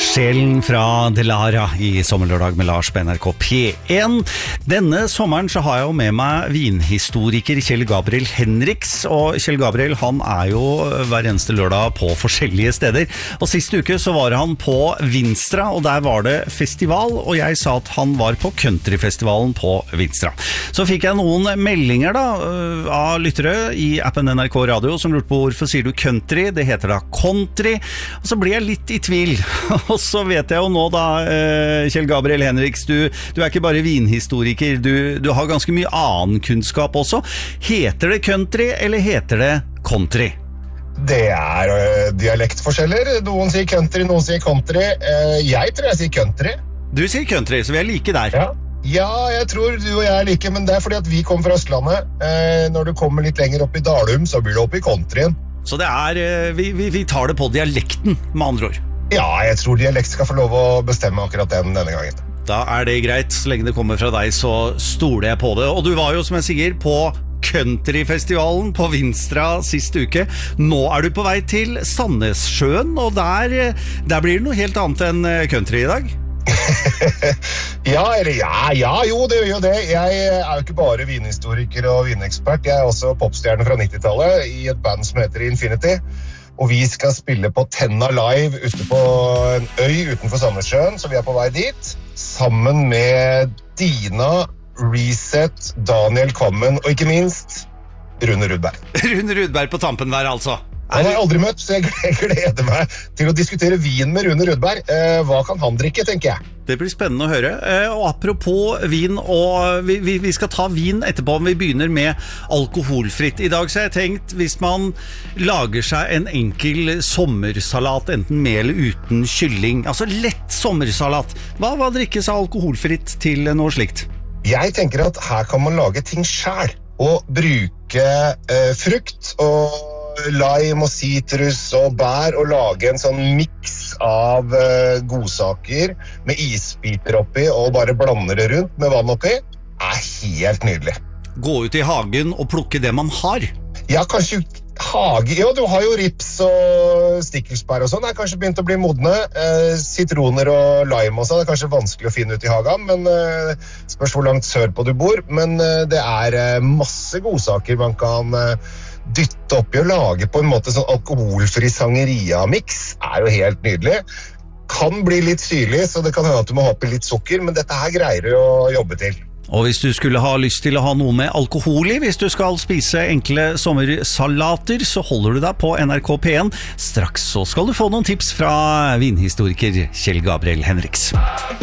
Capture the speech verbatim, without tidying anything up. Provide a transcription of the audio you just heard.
Sjelen fra Delara i Sommerlørdag med Lars på N R K P en. Denne sommeren så har jeg jo med meg vinhistoriker Kjell Gabriel Henriks, og Kjell Gabriel han er jo hver eneste lørdag på forskjellige steder. Og siste uke så var han på Vinstra, og der var det festival, og jeg sa at han var på countryfestivalen på Vinstra. Så fikk jeg noen meldinger da av lyttere i appen N R K Radio som lurte på hvorfor sier du country, det heter da country, og så blir jeg litt i tvil. Og så vet jeg jo nå da, Kjell Gabriel Henriks, du, du er ikke bare vinhistoriker, du, du har ganske mye annen kunnskap også. Heter det country, eller heter det country? Det er uh, dialektforskjeller. Noen sier country, noen sier country. Uh, jeg tror jeg sier country. Du sier country, så vi er like der. Ja. Ja, jeg tror du og jeg er like, men det er fordi at vi kommer fra Østlandet. Uh, når du kommer litt lenger opp i Dalum, så blir du opp i countryen. Så det er, vi, vi, vi tar det på dialekten, med andre ord. Ja, jeg tror dialekt skal få lov å bestemme akkurat den denne gangen. Da er det greit, så lenge det kommer fra deg, så stoler jeg på det. Og du var jo, som jeg sier, på countryfestivalen på Vinstra siste uke. Nå er du på vei til Sandnessjøen, og der, der blir det noe helt annet enn country i dag. ja, eller ja, ja, jo, det gjør jo det. Jeg er jo ikke bare vinhistoriker og vinekspert. Jeg er også popstjerne fra nittitallet i et band som heter Infinity. Og vi skal spille på Tenna Live ute på en øy utenfor Sandnessjøen, så vi er på vei dit. Sammen med Dina, Reset, Daniel Kvammen og ikke minst Rune Rudberg. Rune Rudberg på tampen der altså. Han har jeg aldri møtt, så jeg gleder meg til å diskutere vin med Rune Rudberg. Eh, hva kan han drikke, tenker jeg? Det blir spennende å høre. Eh, og apropos vin, og vi, vi, vi skal ta vin etterpå, om vi begynner med alkoholfritt. I dag så har jeg tenkt, hvis man lager seg en enkel sommersalat, enten med eller uten kylling, altså lett sommersalat, hva, hva drikkes av alkoholfritt til noe slikt? Jeg tenker at her kan man lage ting selv, og bruke eh, frukt og lime og citrus og bær og lage en sånn mix av uh, godsaker med isbiter oppi og bare blande det rundt med vann oppi er helt nydelig. Gå ut i hagen og plukke det man har. Ja, kanskje hage. Jo, du har jo rips og stikkelsbær og sånn. Det er kanskje begynt å bli modne. Uh, sitroner og lime også. Det er kanskje vanskelig å finne ut i hagen, men uh, spørs hvor langt sør på du bor. Men uh, det er uh, masse godsaker man kan uh, dytte oppi og lage på en måte sånn alkoholfri sangeria-mix er jo helt nydelig. Kan bli litt syrlig, så det kan hende at du må ha oppi litt sukker, men dette her greier du å jobbe til. Og hvis du skulle ha lyst til å ha noe med alkohol i, hvis du skal spise enkle sommersalater, så holder du deg på N R K P en. Straks så skal du få noen tips fra vinhistoriker Kjell Gabriel Henriks.